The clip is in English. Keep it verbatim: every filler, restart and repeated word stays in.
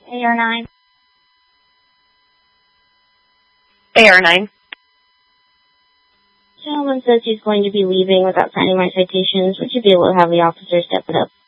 A R nine. A R nine. Gentleman says he's going to be leaving without signing my citations. Would you be able to have the officer step it up?